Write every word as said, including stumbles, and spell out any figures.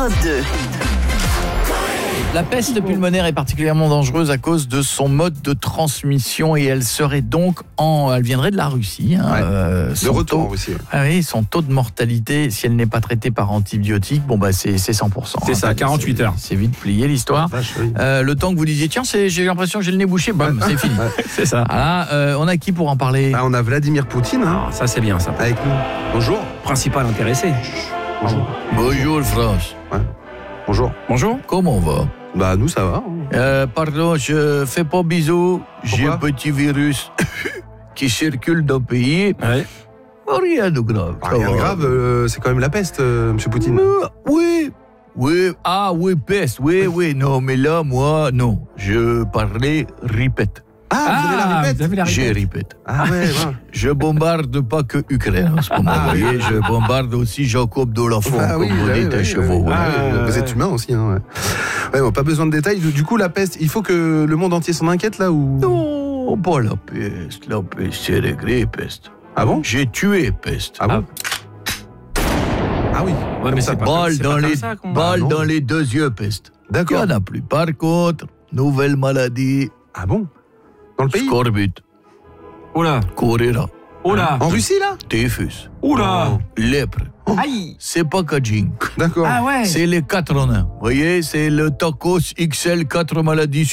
Europe deux. La peste pulmonaire est particulièrement dangereuse à cause de son mode de transmission et elle serait donc en, elle viendrait de la Russie. Hein, ouais. euh, de retour taux, en Russie. Ouais. Ah oui, son taux de mortalité, si elle n'est pas traitée par antibiotiques, bon bah c'est, c'est cent pour cent. C'est hein, ça, quarante-huit heures. C'est vite plié l'histoire. Vache, oui. Euh, le temps que vous disiez, tiens, c'est, j'ai l'impression que j'ai le nez bouché, bam, c'est fini. C'est ça. Voilà, euh, on a qui pour en parler? Ah, on a Vladimir Poutine hein, Ah, ça c'est bien ça. avec nous. Bonjour. Principal intéressé. Bonjour. Bonjour France. Bonjour. Bonjour. Comment on va? Bah nous ça va. hein. Euh, pardon, je fais pas bisous. J'ai un Pourquoi petit virus qui circule dans le pays. Ouais. Rien de grave. Ah, ça rien de va. grave, euh, c'est quand même la peste, euh, Monsieur Poutine. Euh, oui, oui. Ah oui, peste. Oui, oui. Non, mais là, moi, non. Je parlais répète. Ah, vous avez la répète. vous avez la J'ai répète. répète. Ah ouais, ouais. Je bombarde pas que Ukraine en ce moment. Vous voyez, je bombarde aussi Jacob de la Font, Ah oui, comme vous ouais, dites, ouais, à chevaux. ouais. ouais. Ah, Vous ouais. êtes humain aussi. Hein, ouais. Ouais, bon, pas besoin de détails. Du coup, la peste, il faut que le monde entier s'en inquiète là ou Non, pas la peste. La peste, c'est réglé, peste. Ah bon? J'ai tué peste. Ah bon? Ah oui. Ouais, mais c'est pas, Balle c'est dans pas les comme ça qu'on... balles non. dans les deux yeux, peste. Il n'y D'accord. en a plus. Par contre, nouvelle maladie, Ah bon? Dans le pays? scorbut, Oula. choléra, Oula. En Russie là? typhus, Oula. lèpre. Aïe. C'est pas Kajing. D'accord. Ah ouais. C'est les quatre en un. Vous voyez, c'est le tacos X L, quatre maladies